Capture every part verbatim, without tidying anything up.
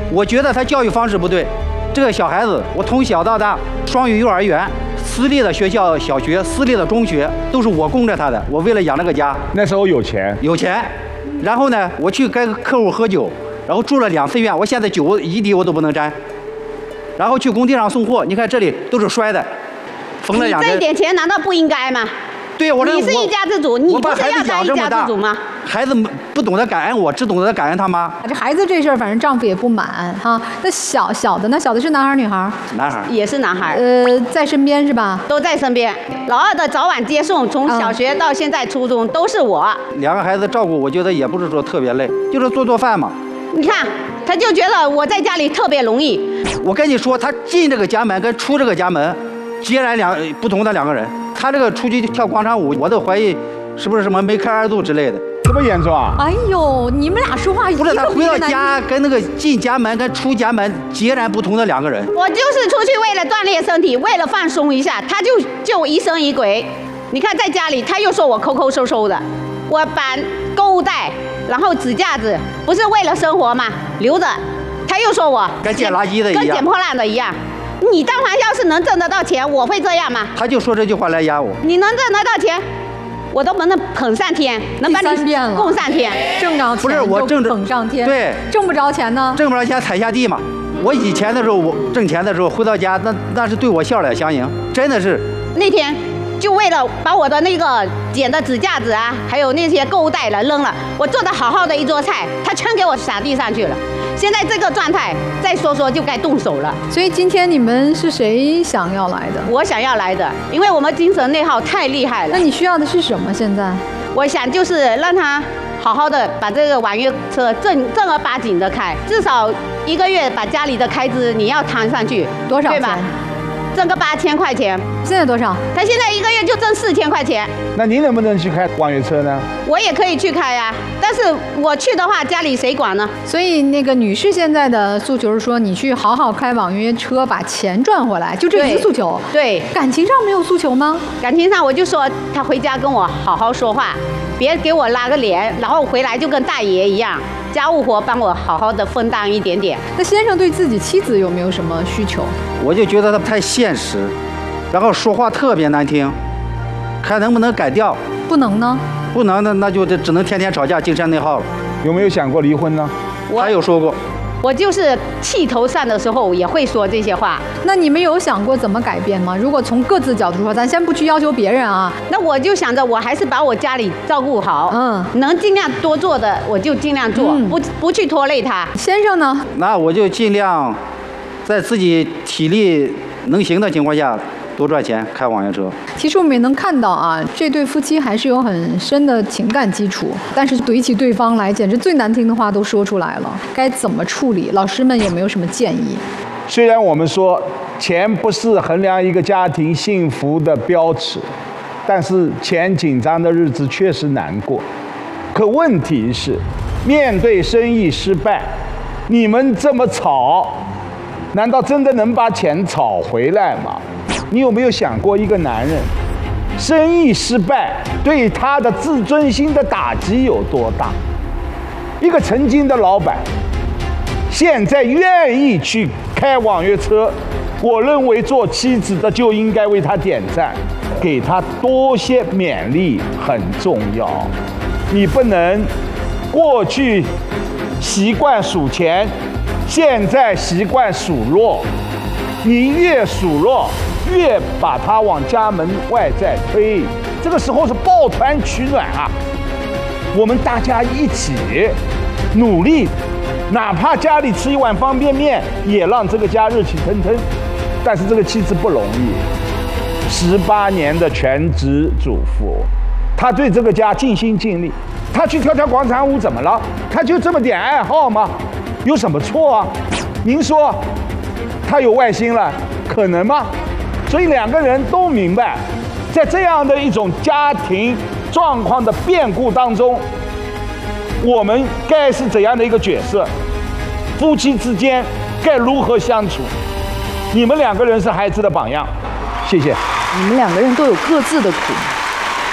我觉得他教育方式不对。这个小孩子，我从小到大，双语幼儿园、私立的学校、小学、私立的中学，都是我供着他的。我为了养这个家， 那时候有钱， 有钱。然后呢，我去跟客户喝酒，然后住了两次院，我现在酒一滴我都不能沾。然后去工地上送货，你看这里都是摔的，缝了两针。 你这一点钱难道不应该吗？ 对，我你是一家之主，你不是要当一家之主吗？ 孩子不懂得感恩我，只懂得感恩他妈。 这孩子这事儿，反正丈夫也不满哈。那小小的呢？小的是男孩女孩？ 男孩， 也是男孩。 呃，在身边是吧？ 都在身边。老二的早晚接送，从小学到现在初中都是我。 两个孩子照顾，我觉得也不是说特别累，就是做做饭嘛。 你看，他就觉得我在家里特别容易。 我跟你说，他进这个家门跟出这个家门，截然两不同的两个人。他这个出去跳广场舞，我都怀疑是不是什么梅开二度之类的。 这么严重啊？ 哎呦，你们俩说话不是他回到家跟那个进家门跟出家门截然不同的两个人。 我就是出去为了锻炼身体，为了放松一下，他就就疑神疑鬼。你看在家里他又说我抠抠搜搜的，我把购物袋然后纸架子不是为了生活吗？留着，他又说我跟捡垃圾的一样， 跟捡破烂的一样。你但凡要是能挣得到钱，我会这样吗？ 他就说这句话来压我。 你能挣得到钱，我都能捧上天，能把你供上天。 挣着钱不是我挣着捧上天， 对， 挣不着钱呢， 挣不着钱踩下地嘛。我以前的时候，我挣钱的时候回到家，那那是对我笑脸相迎，真的是。 那天就为了把我的那个捡的纸架子啊，还有那些购物袋了扔了，我做的好好的一桌菜，他全给我撒地上去了。现在这个状态，再说说就该动手了。 所以今天你们是谁想要来的？ 我想要来的，因为我们精神内耗太厉害了。 那你需要的是什么？现在？ 我想就是让他好好的把这个网约车正正儿八经的开，至少一个月把家里的开支你要摊上去， 多少钱？ 对吧？挣个八千块钱。 现在多少？ 他现在一个月就挣四千块钱。 那你能不能去开网约车呢？ 我也可以去开呀、啊，但是我去的话，家里谁管呢？ 所以那个女士现在的诉求是说，你去好好开网约车，把钱赚回来，就这一个诉求。 对， 感情上没有诉求吗？ 感情上我就说他回家跟我好好说话，别给我拉个脸，然后回来就跟大爷一样，家务活帮我好好的分担一点点。 那先生对自己妻子有没有什么需求？ 我就觉得他太现实，然后说话特别难听，看能不能改掉。 不能呢？ 不能的，那就只能天天吵架，精神内耗了。 有没有想过离婚呢？ 他有说过。 我就是气头上的时候也会说这些话。 那你们有想过怎么改变吗？如果从各自角度说，咱先不去要求别人啊。 那我就想着，我还是把我家里照顾好，嗯，能尽量多做的我就尽量做，嗯、不不去拖累他。 先生呢？ 那我就尽量在自己体力能行的情况下多赚钱，开网约车。 其实我们也能看到啊，这对夫妻还是有很深的情感基础，但是怼起对方来，简直最难听的话都说出来了。该怎么处理？老师们有没有什么建议？ 虽然我们说钱不是衡量一个家庭幸福的标尺，但是钱紧张的日子确实难过。可问题是，面对生意失败，你们这么吵，难道真的能把钱吵回来吗？你有没有想过，一个男人生意失败对他的自尊心的打击有多大？一个曾经的老板，现在愿意去开网约车，我认为做妻子的就应该为他点赞，给他多些勉励很重要。你不能过去习惯数钱，现在习惯数落，你越数落越把他往家门外在推，这个时候是抱团取暖啊！我们大家一起努力，哪怕家里吃一碗方便面，也让这个家热气腾腾。但是这个妻子不容易，十八年的全职主妇，她对这个家尽心尽力。她去跳跳广场舞怎么了？她就这么点爱好吗？有什么错啊？您说她有外心了，可能吗？所以两个人都明白，在这样的一种家庭状况的变故当中，我们该是怎样的一个角色？夫妻之间该如何相处？你们两个人是孩子的榜样，谢谢。 你们两个人都有各自的苦，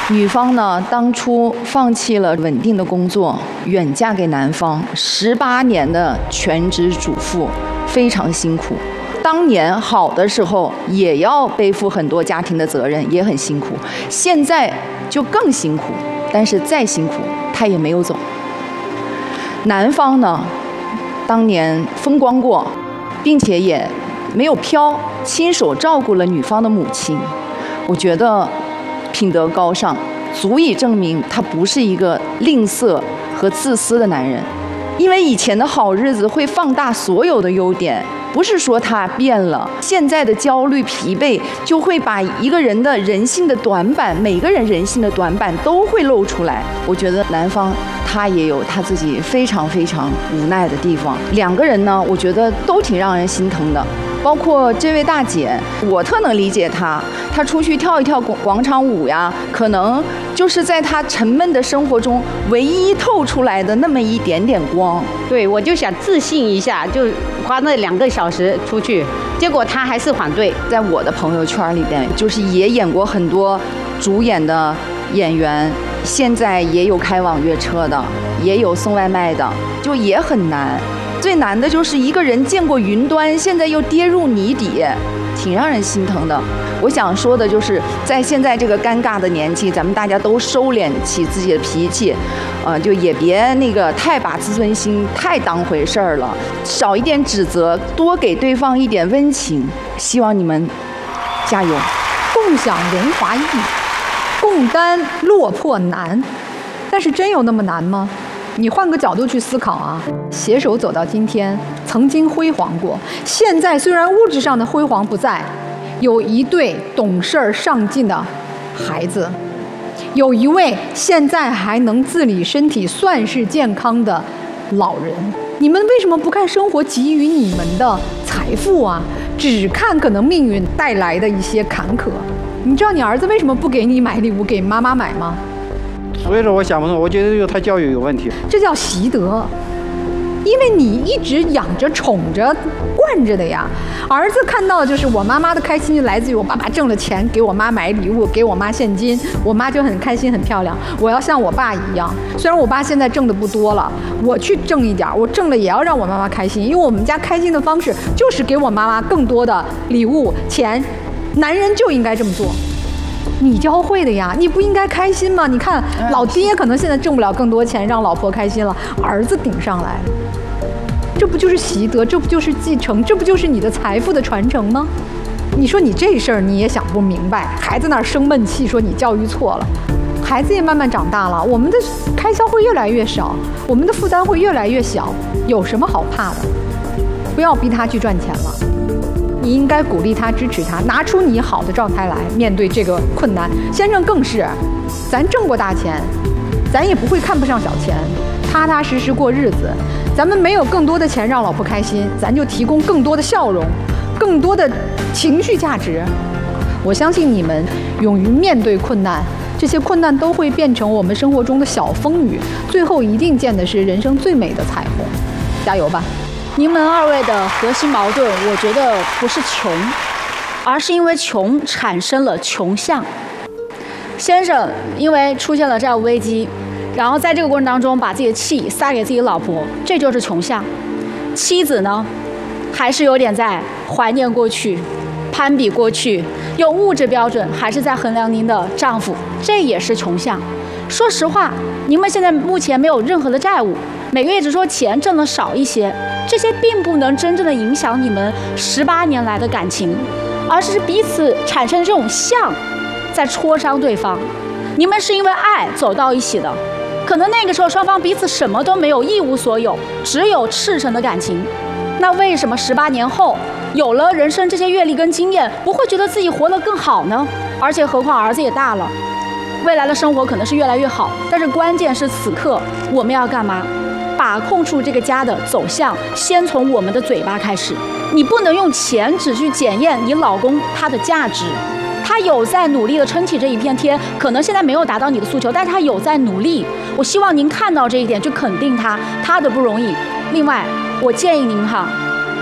女方呢，当初放弃了稳定的工作，远嫁给男方，十八年的全职主妇，非常辛苦。当年好的时候，也要背负很多家庭的责任，也很辛苦。现在就更辛苦，但是再辛苦，她也没有走。男方呢，当年风光过，并且也没有飘，亲手照顾了女方的母亲。我觉得品德高尚，足以证明他不是一个吝啬和自私的男人。因为以前的好日子会放大所有的优点，不是说他变了，现在的焦虑疲惫就会把一个人的人性的短板，每个人人性的短板都会露出来。我觉得男方他也有他自己非常非常无奈的地方。两个人呢，我觉得都挺让人心疼的。包括这位大姐，我特能理解她，她出去跳一跳广广场舞呀，可能就是在她沉闷的生活中唯一透出来的那么一点点光。 对，我就想自信一下，就花那两个小时出去，结果她还是反对。 在我的朋友圈里边，就是也演过很多主演的演员，现在也有开网约车的，也有送外卖的，就也很难。最难的就是一个人见过云端，现在又跌入泥底，挺让人心疼的。我想说的就是，在现在这个尴尬的年纪，咱们大家都收敛起自己的脾气，呃，就也别那个太把自尊心太当回事儿了，少一点指责，多给对方一点温情。希望你们加油， 共享荣华易，共担落魄难。但是真有那么难吗？你换个角度去思考啊，携手走到今天，曾经辉煌过，现在虽然物质上的辉煌不在，有一对懂事儿上进的孩子，有一位现在还能自理身体、算是健康的老人。你们为什么不看生活给予你们的财富啊？只看可能命运带来的一些坎坷。你知道你儿子为什么不给你买礼物，给妈妈买吗？ 所以说我想不通，我觉得他教育有问题。 这叫习得，因为你一直养着、宠着、惯着的呀。儿子看到的就是我妈妈的开心，就来自于我爸爸挣了钱给我妈买礼物，给我妈现金，我妈就很开心、很漂亮。我要像我爸一样，虽然我爸现在挣的不多了，我去挣一点，我挣了也要让我妈妈开心，因为我们家开心的方式就是给我妈妈更多的礼物、钱。男人就应该这么做。你教会的呀，你不应该开心吗？你看老爹可能现在挣不了更多钱，让老婆开心了，儿子顶上来，这不就是习得，这不就是继承，这不就是你的财富的传承吗？你说你这事儿你也想不明白，还在那儿生闷气，说你教育错了。孩子也慢慢长大了，我们的开销会越来越少，我们的负担会越来越小，有什么好怕的？不要逼他去赚钱了。你应该鼓励他、支持他，拿出你好的状态来面对这个困难。先生更是，咱挣过大钱，咱也不会看不上小钱，踏踏实实过日子。咱们没有更多的钱让老婆开心，咱就提供更多的笑容，更多的情绪价值。我相信你们勇于面对困难，这些困难都会变成我们生活中的小风雨，最后一定见的是人生最美的彩虹。加油吧！ 您们二位的核心矛盾，我觉得不是穷，而是因为穷产生了穷相。先生因为出现了债务危机，然后在这个过程当中把自己的气撒给自己老婆，这就是穷相。妻子呢，还是有点在怀念过去，攀比过去，用物质标准还是在衡量您的丈夫，这也是穷相。说实话，你们现在目前没有任何的债务，每个月只说钱挣的少一些，这些并不能真正的影响你们十八年来的感情，而是彼此产生这种相，在戳伤对方。你们是因为爱走到一起的，可能那个时候双方彼此什么都没有，一无所有，只有赤诚的感情。那为什么十八年后有了人生这些阅历跟经验，不会觉得自己活得更好呢？而且何况儿子也大了，未来的生活可能是越来越好，但是关键是此刻我们要干嘛？把控住这个家的走向，先从我们的嘴巴开始。你不能用钱只去检验你老公他的价值，他有在努力的撑起这一片天，可能现在没有达到你的诉求，但是他有在努力。我希望您看到这一点，去肯定他他的不容易。另外，我建议您哈，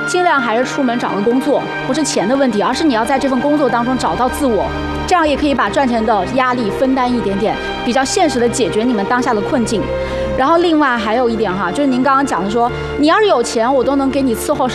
尽量还是出门找个工作，不是钱的问题，而是你要在这份工作当中找到自我，这样也可以把赚钱的压力分担一点点，比较现实的解决你们当下的困境。然后另外还有一点哈，就是您刚刚讲的说，你要是有钱，我都能给你伺候